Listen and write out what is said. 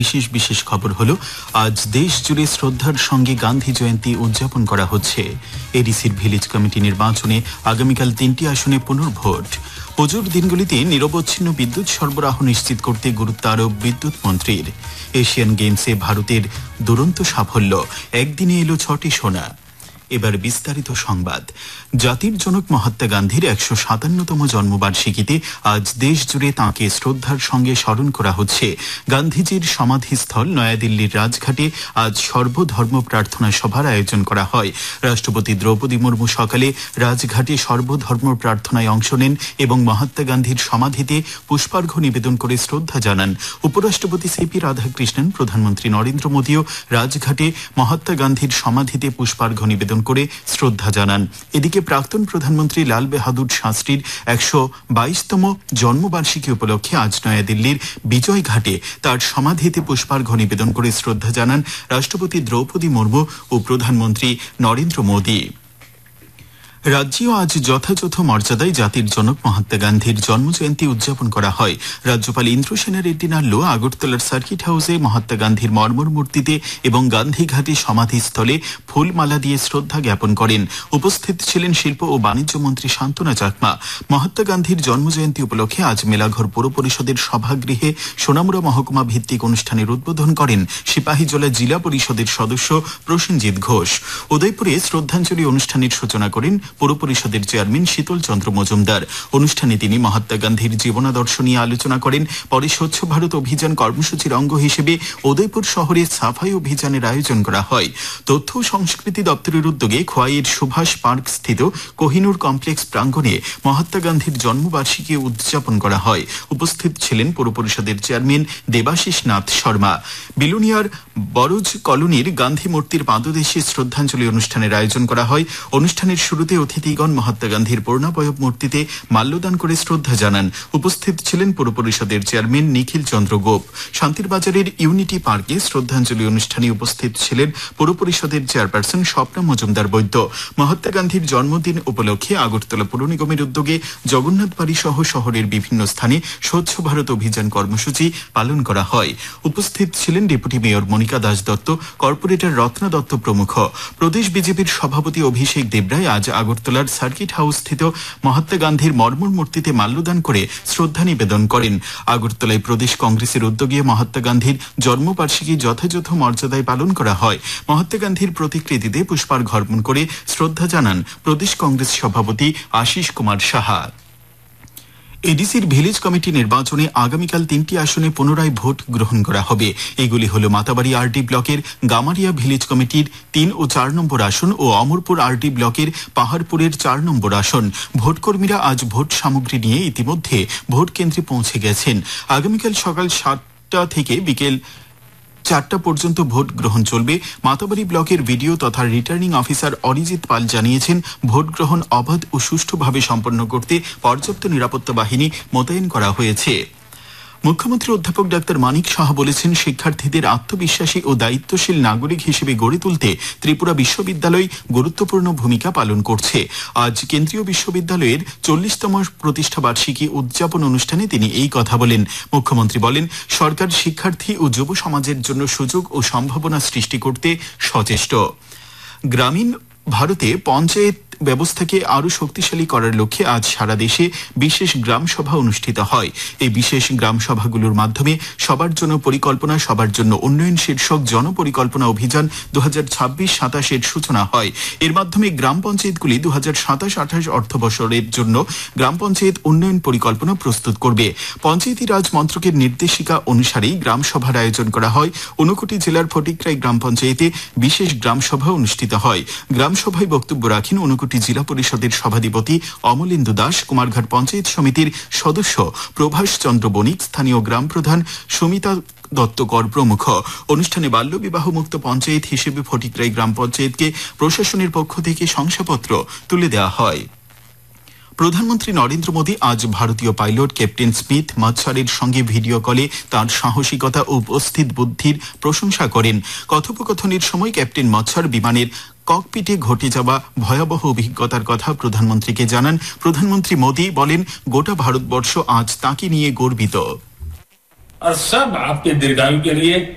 বিশেষ খবর হলো আজ দেশ জুড়ে শ্রদ্ধার সঙ্গে গান্ধী জয়ন্তী উদযাপন করা হচ্ছে। এডিসির ভিলেজ কমিটি নির্বাচনে আগামীকাল 3টি আসনে পুনর্ভোট। পুজোর দিনগুলিতে নিরবচ্ছিন্ন বিদ্যুৎ সরবরাহ নিশ্চিত করতে গুরুত্ব আরোপ বিদ্যুৎ মন্ত্রীর। এশিয়ান গেমসে ভারতের দুরন্ত সাফল্য, একদিনে এলো 6টি সোনা। এবার বিস্তারিত সংবাদ। জাতির জনক মহাত্মা গান্ধীর 157তম জন্মবার্ষিকীতে আজ দেশ জুড়ে তাঁকে শ্রদ্ধার সঙ্গে স্মরণ করা হচ্ছে। গান্ধীজির সমাধিস্থল নয়াদিল্লির রাজঘাটে আজ সর্বধর্ম প্রার্থনা সভার আয়োজন করা হয়। রাষ্ট্রপতি দ্রৌপদী মুর্মু সকালে রাজঘাটে সর্বধর্ম প্রার্থনায় অংশ নেন এবং মহাত্মা গান্ধীর সমাধিতে পুষ্পার্ঘ্য নিবেদন করে শ্রদ্ধা জানান। উপরাষ্ট্রপতি সিপি রাধাকৃষ্ণন, প্রধানমন্ত্রী নরেন্দ্র মোদীও রাজঘাটে মহাত্মা গান্ধীর সমাধিতে পুষ্পার্ঘ্য নিবেদন করে শ্রদ্ধা জানান। এদিকে প্রাক্তন প্রধানমন্ত্রী লাল বাহাদুর শাস্ত্রীর 122তম জন্মবার্ষিকী উপলক্ষে আজ নয়াদিল্লির বিজয় ঘাটে তার সমাধিতে পুষ্পার্ঘ্য নিবেদন করে শ্রদ্ধা জানান রাষ্ট্রপতি দ্রৌপদী মুর্মু ও প্রধানমন্ত্রী নরেন্দ্র মোদী। রাজ্যেও আজ যথাযথ মর্যাদায় জাতির জনক মহাত্মা গান্ধীর জন্মজয়ন্তী উদযাপন করা হয়। রাজ্যপাল ইন্দ্রসেনা রেড্ডি নাল্লু আগরতলার সার্কিট হাউসে মহাত্মা গান্ধীর মর্মর মূর্তিতে এবং গান্ধীঘাটে সমাধিস্থলে ফুলমালা দিয়ে শ্রদ্ধা জ্ঞাপন করেন। উপস্থিত ছিলেন শিল্প ও বাণিজ্য মন্ত্রী শান্তনা চাকমা। মহাত্মা গান্ধীর জন্মজয়ন্তী উপলক্ষে আজ মেলাঘর পৌর পরিষদের সভাগৃহে সোনামুড়া মহকুমা ভিত্তিক অনুষ্ঠানের উদ্বোধন করেন সিপাহীজলা জেলা পরিষদের সদস্য প্রসেনজিৎ ঘোষ। উদয়পুরে শ্রদ্ধাঞ্জলি অনুষ্ঠানের সূচনা করেন পৌর পরিষদের চেয়ারম্যান শীতল চন্দ্র মজুমদার। অনুষ্ঠানে তিনি মহাত্মা গান্ধীর জীবনাদর্শ নিয়ে আলোচনা করেন। পরে স্বচ্ছ ভারত অভিযান কর্মসূচির অঙ্গ হিসেবে উদয়পুর শহরে সাফাই অভিযানের আয়োজন করা হয়। তথ্য ও সংস্কৃতি দপ্তরের উদ্যোগে খোয়াইয়ের সুভাষ পার্ক স্থিত কোহিনুর কমপ্লেক্স প্রাঙ্গণে মহাত্মা গান্ধীর জন্মবার্ষিকী উদযাপন করা হয়। উপস্থিত ছিলেন পৌর পরিষদের চেয়ারম্যান দেবাশিস নাথ শর্মা। বিলুনিয়ার বরজ কলোনির গান্ধী মূর্তির পাদদেশে শ্রদ্ধাঞ্জলি অনুষ্ঠানের আয়োজন করা হয়। অনুষ্ঠানের শুরুতে অতিথিগণ মহাত্মা গান্ধীর পূর্ণাবয়ব মূর্তিতে মাল্যদান করে শ্রদ্ধা জানান। উপস্থিত ছিলেন পৌর পরিষদের চেয়ারম্যান নিখিল চন্দ্র গোপ। শান্তিরবাজারের ইউনিটি পার্কে শ্রদ্ধাঞ্জলি অনুষ্ঠানে উপস্থিত ছিলেন পৌর পরিষদের চেয়ারপারসন স্বপ্না মজুমদার বৈদ্য। মহাত্মা গান্ধীর জন্মদিন উপলক্ষে আগরতলা পৌর নিগমের উদ্যোগে জগন্নাথ বাড়ি সহ শহরের বিভিন্ন স্থানে স্বচ্ছ ভারত অভিযান কর্মসূচি পালন করা হয়। উপস্থিত ছিলেন deputy mayor Monika Das Dutta, corporator Ratna Dutta প্রমুখ। প্রদেশ বিজেপির সভাপতি অভিষেক দেবরায় আজ আগরতলার সার্কিট হাউস স্থিত মহাত্মা গান্ধীর মর্মর মূর্তিতে মাল্যদান করে শ্রদ্ধা নিবেদন করেন। আগরতলায় প্রদেশ কংগ্রেসের উদ্যোগে মহাত্মা গান্ধীর জন্মবার্ষিকী যথাযথ মর্যাদায় পালন করা হয়। মহাত্মা গান্ধীর প্রতিকৃতিতে পুষ্পার্ঘ্য অর্পণ করে শ্রদ্ধা জানান প্রদেশ কংগ্রেস সভাপতি আশিস কুমার সাহা। এডিসির ভিলেজ কমিটি নির্বাচনে আগামীকাল 3টি আসনে পুনরায় ভোট গ্রহণ করা হবে। এগুলি হল মাতাবাড়ি আরডি ব্লকের গামারিয়া ভিলেজ কমিটির 3 ও 4 নম্বর আসন ও অমরপুর আরডি ব্লকের পাহাড়পুরের 4 নম্বর আসন। ভোটকর্মীরা আজ ভোট সামগ্রী নিয়ে ইতিমধ্যে ভোট কেন্দ্রে পৌঁছে গেছেন। আগামীকাল সকাল 7টা থেকে বিকেল 4টা পর্যন্ত ভোট গ্রহণ চলবে। মাতাবাড়ি ব্লকের ভিডিও তথা রিটার্নিং অফিসার অরিজিৎ পাল জানিয়েছেন, ভোট গ্রহণ অবাধ ও সুষ্ঠুভাবে সম্পন্ন করতে পর্যাপ্ত নিরাপত্তা বাহিনী মোতায়েন করা হয়েছে। মুখ্যমন্ত্রী অধ্যাপক ডাক্তার মানিক সাহা বলেছেন, শিক্ষার্থীদের আত্মবিশ্বাসী ও দায়িত্বশীল নাগরিক হিসেবে গড়ে তুলতে ত্রিপুরা বিশ্ববিদ্যালয় গুরুত্বপূর্ণ ভূমিকা পালন করছে। আজ কেন্দ্রীয় বিশ্ববিদ্যালয়ের 40তম প্রতিষ্ঠা বার্ষিকী উদযাপন অনুষ্ঠানে তিনি এই কথা বলেন। মুখ্যমন্ত্রী বলেন, সরকার শিক্ষার্থী ও যুব সমাজের জন্য সুযোগ ও সম্ভাবনা সৃষ্টি করতে সচেষ্ট। গ্রামীণ ভারতে পঞ্চায়েত ব্যবস্থাকে আরও শক্তিশালী করার লক্ষ্যে আজ সারা দেশে বিশেষ গ্রাম সভা অনুষ্ঠিত হয়। এই বিশেষ গ্রাম সভাগুলোর মাধ্যমে সবার জন্য পরিকল্পনা, সবার জন্য উন্নয়ন শীর্ষক জনপরিকল্পনা অভিযান 2026-27 সূচনা হয়। এর মাধ্যমে গ্রাম পঞ্চায়েতগুলি 2027-28 অর্থবছরের জন্য গ্রাম পঞ্চায়েত উন্নয়ন পরিকল্পনা প্রস্তুত করবে। পঞ্চায়েতি রাজ মন্ত্রকের নির্দেশিকা অনুসারেই গ্রাম সভার আয়োজন করা হয়। ঊনকোটি জেলার ফটিকরাই গ্রাম পঞ্চায়েতে বিশেষ গ্রাম সভা অনুষ্ঠিত হয়। গ্রাম সভায় বক্তব্য রাখেন ঊনকোটি জেলা পরিষদের সভাধিপতি অমলেন্দু দাস, কুমারঘাট পঞ্চায়েত সমিতির সদস্য প্রভাষ চন্দ্র বণিক, স্থানীয় গ্রাম প্রধান সুমিতা দত্তকর প্রমুখ। অনুষ্ঠানে বাল্যবিবাহ মুক্ত পঞ্চায়েত হিসেবে ফটিকরাই গ্রাম পঞ্চায়েতকে প্রশাসনের পক্ষ থেকে শংসাপত্র তুলে দেওয়া হয়। প্রধানমন্ত্রী নরেন্দ্র মোদী আজ ভারতীয় পাইলট ক্যাপ্টেন স্মিথ মাছারের সঙ্গে ভিডিও কলে তাঁর সাহসিকতা ও উপস্থিত বুদ্ধির প্রশংসা করেন। কথোপকথনের সময় ক্যাপ্টেন মাছার বিমানের ককপিটে ঘটে যাওয়া ভয়াবহ অভিজ্ঞতার কথা প্রধানমন্ত্রীকে জানান। প্রধানমন্ত্রী মোদী বলেন, গোটা ভারতবর্ষ আজ তাঁকে নিয়ে গর্বিত। और सब आपके दीर्घायु के लिए